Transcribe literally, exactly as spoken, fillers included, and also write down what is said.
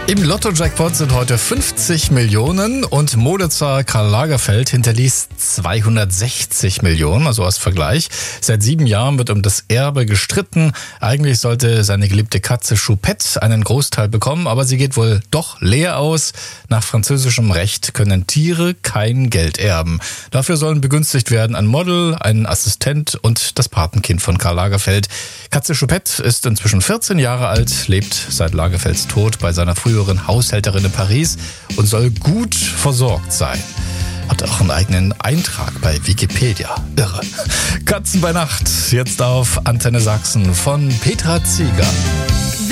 Im Lotto-Jackpot sind heute fünfzig Millionen und Modezar Karl Lagerfeld hinterließ zweihundertsechzig Millionen, also als Vergleich. Seit sieben Jahren wird um das Erbe gestritten. Eigentlich sollte seine geliebte Katze Choupette einen Großteil bekommen, aber sie geht wohl doch leer aus. Nach französischem Recht können Tiere kein Geld erben. Dafür sollen begünstigt werden ein Model, ein Assistent und das Patenkind von Karl Lagerfeld. Katze Choupette ist inzwischen vierzehn Jahre alt, lebt seit Lagerfelds Tod bei seiner früheren Haushälterin in Paris und soll gut versorgt sein. Hat auch einen eigenen Eintrag bei Wikipedia. Irre. Katzen bei Nacht, jetzt auf Antenne Sachsen von Petra Zieger.